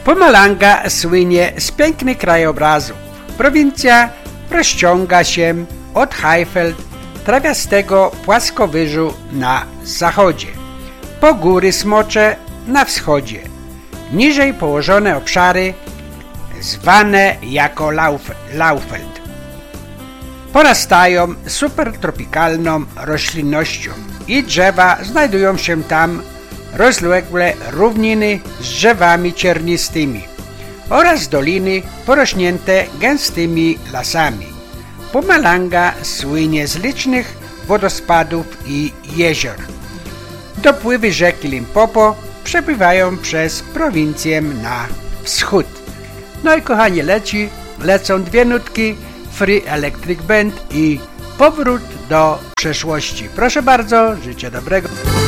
Mpumalanga słynie z pięknych krajobrazów. Prowincja rozciąga się od Highveld, trawiastego płaskowyżu na zachodzie, po góry Smocze na wschodzie, niżej położone obszary zwane jako Laufeld. Porastają supertropikalną roślinnością i drzewa znajdują się tam rozległe równiny z drzewami ciernistymi oraz doliny porośnięte gęstymi lasami. Mpumalanga słynie z licznych wodospadów i jezior. Dopływy rzeki Limpopo przepływają przez prowincję na wschód. No i kochani, lecą dwie nutki Free Electric Band i Powrót do przeszłości. Proszę bardzo, życzę dobrego.